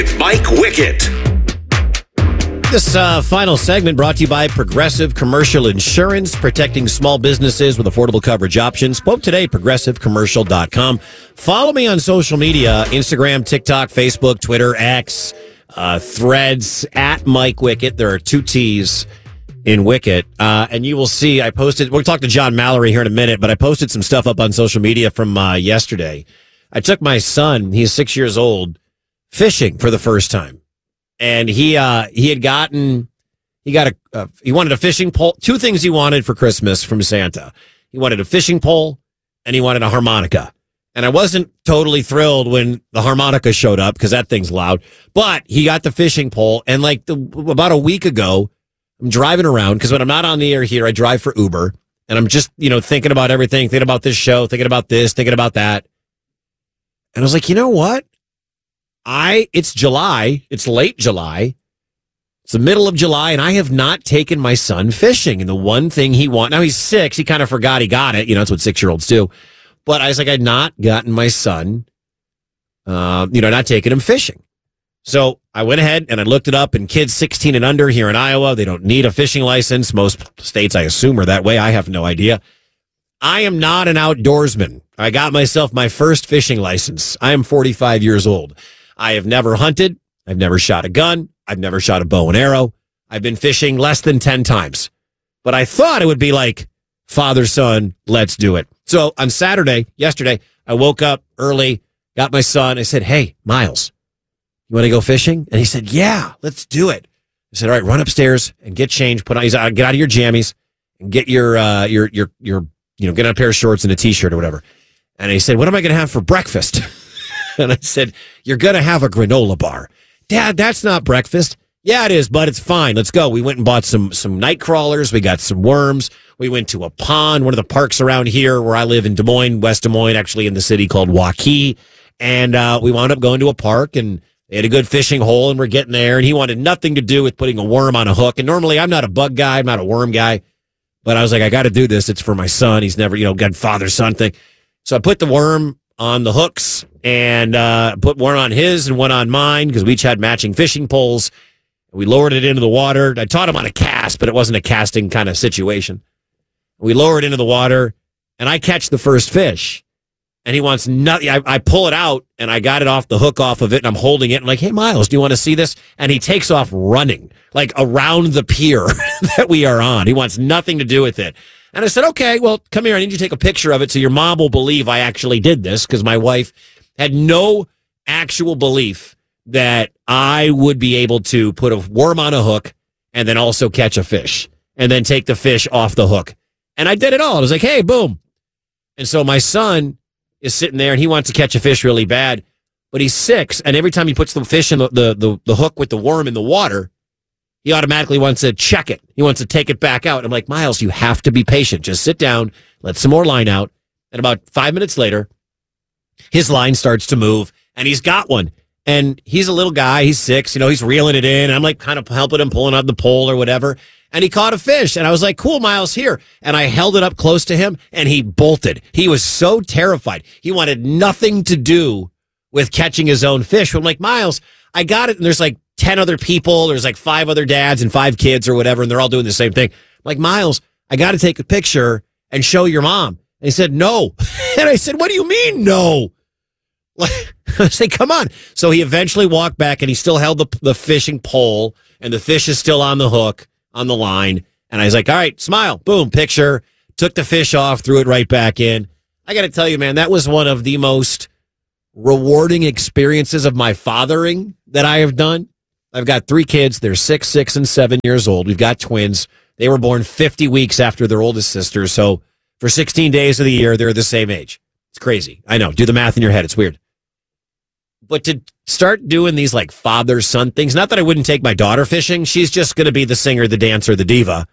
Mike Wickett. This final segment brought to you by Progressive Commercial Insurance, protecting small businesses with affordable coverage options. Quote today, progressivecommercial.com. Follow me on social media, Instagram, TikTok, Facebook, Twitter, X, Threads, at Mike Wickett. There are 2 T's in Wickett. And you will see, I posted, we'll talk to John Mallory here in a minute, but I posted some stuff up on social media from yesterday. I took my son, he's 6 years old, fishing for the first time. And he wanted a fishing pole. 2 things he wanted for Christmas from Santa. He wanted a fishing pole and he wanted a harmonica. And I wasn't totally thrilled when the harmonica showed up because that thing's loud. But he got the fishing pole. And about a week ago, I'm driving around because when I'm not on the air here, I drive for Uber. And I'm just, thinking about everything, thinking about this show, thinking about this, thinking about that. And I was like, you know what? It's July. It's late July. It's the middle of July, and I have not taken my son fishing. And the one thing now he's 6. He kind of forgot he got it. That's what 6-year-olds do. But I was like, I'd not gotten my son, not taking him fishing. So I went ahead and I looked it up, and kids 16 and under here in Iowa, they don't need a fishing license. Most states, I assume, are that way. I have no idea. I am not an outdoorsman. I got myself my first fishing license. I am 45 years old. I have never hunted. I've never shot a gun. I've never shot a bow and arrow. I've been fishing less than 10 times. But I thought it would be like, father, son, let's do it. So on yesterday, I woke up early, got my son. I said, hey, Miles, you want to go fishing? And he said, yeah, let's do it. I said, all right, run upstairs and get changed. Get out of your jammies and get your get on a pair of shorts and a t-shirt or whatever. And he said, what am I going to have for breakfast? And I said, you're going to have a granola bar. Dad, that's not breakfast. Yeah, it is, but it's fine. Let's go. We went and bought some night crawlers. We got some worms. We went to a pond, one of the parks around here where I live in Des Moines, West Des Moines, actually in the city called Waukee. And we wound up going to a park, and they had a good fishing hole, and we're getting there. And he wanted nothing to do with putting a worm on a hook. And normally I'm not a bug guy. I'm not a worm guy. But I was like, I got to do this. It's for my son. He's never, got father-son thing. So I put the worm on the hooks and put one on his and one on mine because we each had matching fishing poles. We lowered it into the water. I taught him on a cast, but it wasn't a casting kind of situation. We lowered it into the water, and I catch the first fish. And he wants nothing. I pull it out, and I got it off the hook off of it, and I'm holding it. I'm like, hey, Miles, do you want to see this? And he takes off running, like around the pier that we are on. He wants nothing to do with it. And I said, okay, well, come here. I need you to take a picture of it so your mom will believe I actually did this, because my wife had no actual belief that I would be able to put a worm on a hook and then also catch a fish and then take the fish off the hook. And I did it all. I was like, hey, boom. And so my son is sitting there and he wants to catch a fish really bad, but he's 6. And every time he puts the fish in the hook with the worm in the water, he automatically wants to check it. He wants to take it back out. I'm like, Miles, you have to be patient. Just sit down, let some more line out. And about 5 minutes later, his line starts to move and he's got one. And he's a little guy. He's 6. He's reeling it in. I'm like kind of helping him, pulling out the pole or whatever. And he caught a fish. And I was like, cool, Miles, here. And I held it up close to him and he bolted. He was so terrified. He wanted nothing to do with catching his own fish. I'm like, Miles, I got it. And there's like 10 other people. There's like 5 other dads and 5 kids or whatever. And they're all doing the same thing. I'm like, Miles, I got to take a picture and show your mom. And he said, no. And I said, what do you mean, no? I say, come on. So he eventually walked back and he still held the fishing pole and the fish is still on the hook, on the line. And I was like, all right, smile, boom, picture, took the fish off, threw it right back in. I got to tell you, man, that was one of the most rewarding experiences of my fathering that I have done. I've got 3 kids. They're 6, 6, and 7 years old. We've got twins. They were born 50 weeks after their oldest sister. So for 16 days of the year, they're the same age. It's crazy. I know. Do the math in your head. It's weird. But to start doing these like father-son things, not that I wouldn't take my daughter fishing. She's just going to be the singer, the dancer, the diva.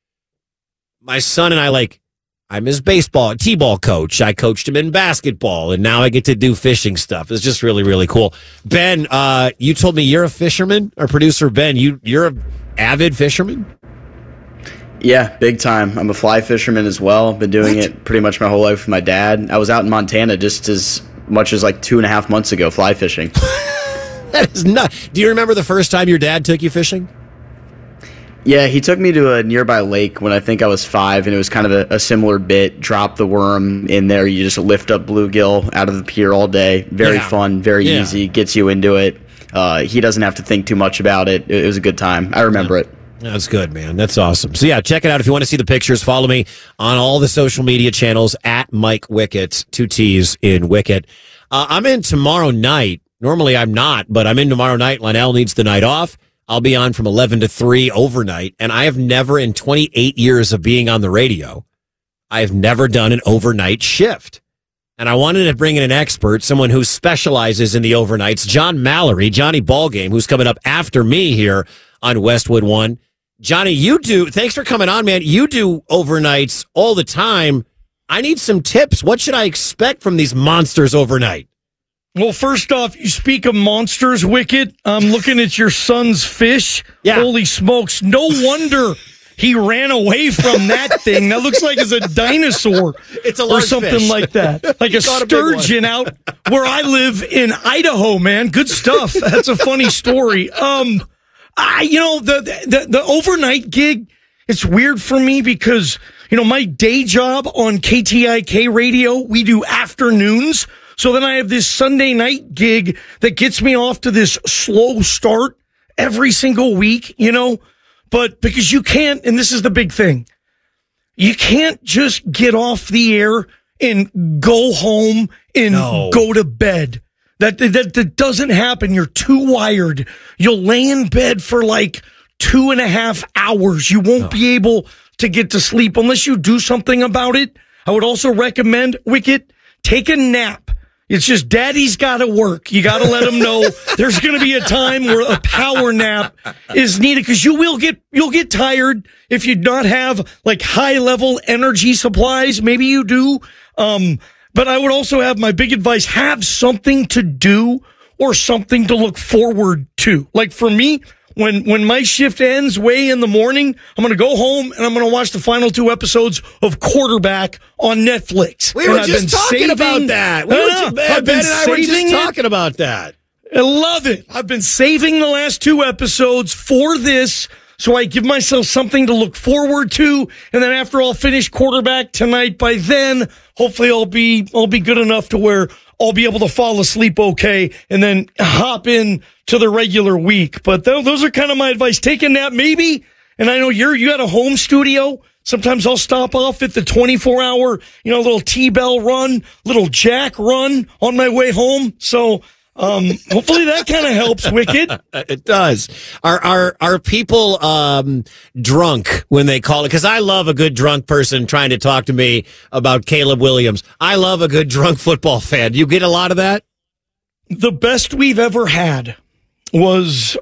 My son and I'm his t-ball coach. I coached him in basketball, and now I get to do fishing stuff. It's just really, really cool. Ben, you told me you're a fisherman. Our producer, Ben, you're an avid fisherman? Yeah, big time. I'm a fly fisherman as well. Been doing it pretty much my whole life with my dad. I was out in Montana just as much as like 2.5 months ago fly fishing. That is not. Do you remember the first time your dad took you fishing? Yeah, he took me to a nearby lake when I think I was 5, and it was kind of a similar bit. Drop the worm in there. You just lift up bluegill out of the pier all day. Very fun, very easy, gets you into it. He doesn't have to think too much about it. It was a good time. I remember it. That's good, man. That's awesome. So, yeah, check it out. If you want to see the pictures, follow me on all the social media channels at Mike Wickett, 2 T's in Wickett. I'm in tomorrow night. Normally I'm not, but I'm in tomorrow night. Lionel needs the night off. I'll be on from 11 to 3 overnight, and I have never, in 28 years of being on the radio, I have never done an overnight shift. And I wanted to bring in an expert, someone who specializes in the overnights, John Mallory, Johnny Ballgame, who's coming up after me here on Westwood One. Johnny, thanks for coming on, man. You do overnights all the time. I need some tips. What should I expect from these monsters overnight? Well, first off, you speak of monsters, Wickett. I'm looking at your son's fish. Yeah. Holy smokes. No wonder he ran away from that thing. That looks like it's a dinosaur. It's a large or something fish. Like that. Like a sturgeon out where I live in Idaho, man. Good stuff. That's a funny story. The overnight gig, it's weird for me because, my day job on KTIK radio, we do afternoons. So then I have this Sunday night gig that gets me off to this slow start every single week, but because you can't, and this is the big thing, you can't just get off the air and go home and go to bed. That doesn't happen. You're too wired. You'll lay in bed for like 2.5 hours. You won't be able to get to sleep unless you do something about it. I would also recommend, Wickett, take a nap. It's just daddy's got to work. You got to let him know there's going to be a time where a power nap is needed because you'll get tired if you not have like high level energy supplies. Maybe you do. But I would also have my big advice, have something to do or something to look forward to. Like for me, when my shift ends way in the morning, I'm going to go home and I'm going to watch the final 2 episodes of Quarterback on Netflix. We were just talking about that. Ben and I were just talking about that. I love it. I've been saving the last 2 episodes for this, so I give myself something to look forward to. And then after I'll finish Quarterback tonight, by then, hopefully I'll be good enough to where I'll be able to fall asleep okay and then hop in to the regular week. But those are kind of my advice. Take a nap maybe. And I know you got a home studio. Sometimes I'll stop off at the 24-hour, little T-Bell run, little Jack run on my way home. So, hopefully that kind of helps, Wickett. It does. Are people drunk when they call it? Because I love a good drunk person trying to talk to me about Caleb Williams. I love a good drunk football fan. Do you get a lot of that? The best we've ever had was,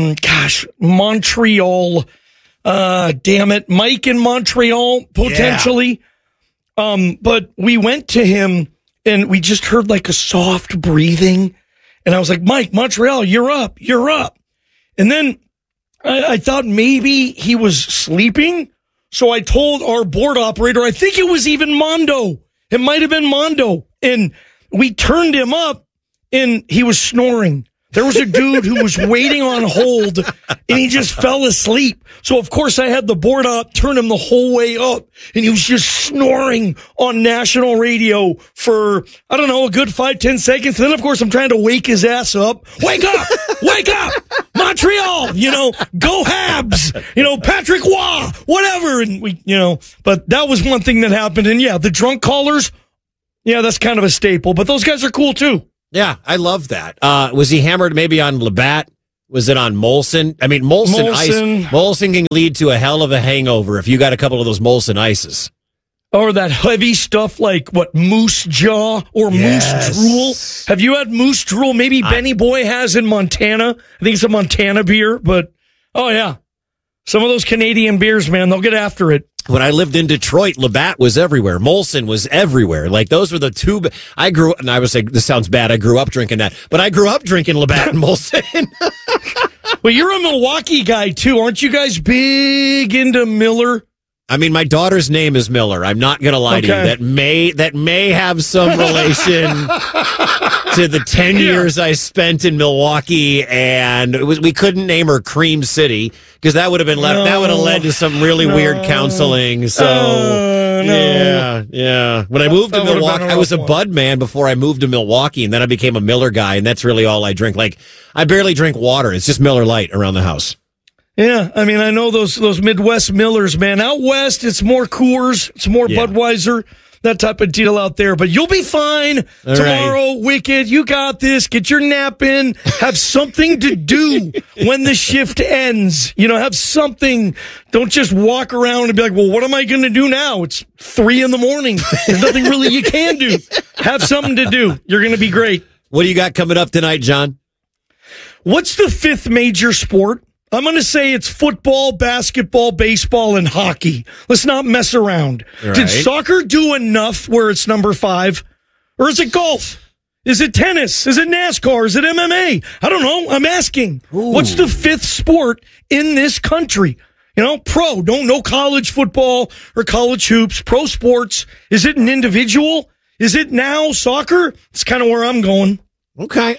Montreal. Damn it, Mike in Montreal, potentially. Yeah. But we went to him and we just heard like a soft breathing. And I was like, Mike, Montreal, you're up. And then I thought maybe he was sleeping. So I told our board operator, I think it was even Mondo. It might have been Mondo. And we turned him up and he was snoring. There was a dude who was waiting on hold and he just fell asleep. So of course I had the board up, turn him the whole way up, and he was just snoring on national radio for, I don't know, a good 5-10 seconds. And then of course I'm trying to wake his ass up. Wake up! Wake up! Montreal! Go Habs! Patrick Waugh! Whatever. And but that was one thing that happened. And yeah, the drunk callers, yeah, that's kind of a staple, but those guys are cool too. Yeah, I love that. Was he hammered maybe on Labatt? Was it on Molson? I mean, Molson can lead to a hell of a hangover if you got a couple of those Molson ices. Or that heavy stuff like, Moose Jaw or Moose Drool. Have you had Moose Drool? Maybe Benny Boy has in Montana. I think it's a Montana beer, but, oh yeah. Some of those Canadian beers, man, they'll get after it. When I lived in Detroit, Labatt was everywhere. Molson was everywhere. Like, those were the two. I grew up, and I would say, this sounds bad, I grew up drinking that. But I grew up drinking Labatt and Molson. Well, you're a Milwaukee guy, too. Aren't you guys big into Miller? I mean, my daughter's name is Miller. I'm not going to lie to you. That may have some relation to the 10 years I spent in Milwaukee, and we couldn't name her Cream City because that would have been that would have led to some really weird counseling. So yeah. When I moved to Milwaukee, I was a Bud man before I moved to Milwaukee, and then I became a Miller guy, and that's really all I drink. Like, I barely drink water. It's just Miller Lite around the house. Yeah, I mean, I know those Midwest Millers, man. Out west, it's more Coors, it's more Budweiser, that type of deal out there. But you'll be fine tomorrow, right. Wicked. You got this. Get your nap in. Have something to do when the shift ends. Have something. Don't just walk around and be like, well, what am I going to do now? It's 3 a.m. There's nothing really you can do. Have something to do. You're going to be great. What do you got coming up tonight, John? What's the 5th major sport? I'm going to say it's football, basketball, baseball, and hockey. Let's not mess around. Right. Did soccer do enough where it's number 5? Or is it golf? Is it tennis? Is it NASCAR? Is it MMA? I don't know. I'm asking. Ooh. What's the 5th sport in this country? Pro. No college football or college hoops. Pro sports. Is it an individual? Is it now soccer? It's kind of where I'm going. Okay.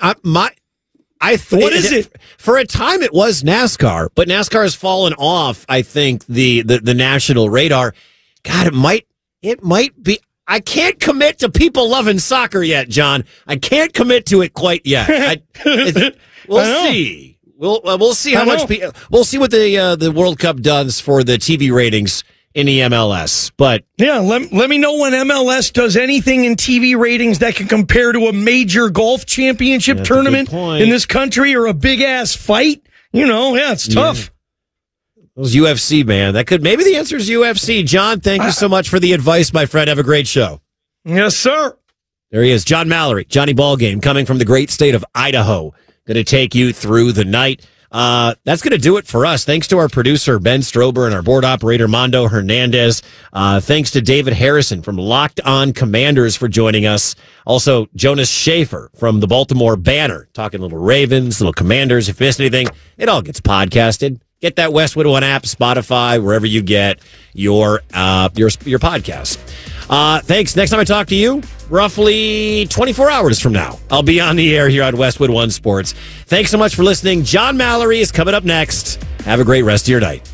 What is it? For a time, it was NASCAR, but NASCAR has fallen off. I think the national radar. God, it might be. I can't commit to people loving soccer yet, John. I can't commit to it quite yet. We'll see. We'll see how much. We'll see what the World Cup does for the TV ratings in the MLS. But yeah, let me know when MLS does anything in TV ratings that can compare to a major golf championship tournament in this country or a big ass fight. It's tough. It was UFC, man. Maybe the answer is UFC. John, thank you so much for the advice, my friend. Have a great show. Yes, sir. There he is, John Mallory, Johnny Ballgame, coming from the great state of Idaho. Going to take you through the night. That's going to do it for us. Thanks to our producer, Ben Strober, and our board operator, Mondo Hernandez. Thanks to David Harrison from Locked On Commanders for joining us. Also, Jonas Schaefer from the Baltimore Banner, talking little Ravens, little Commanders. If you missed anything, it all gets podcasted. Get that Westwood One app, Spotify, wherever you get your podcast. Thanks. Next time I talk to you, roughly 24 hours from now, I'll be on the air here on Westwood One Sports. Thanks so much for listening. John Mallory is coming up next. Have a great rest of your night.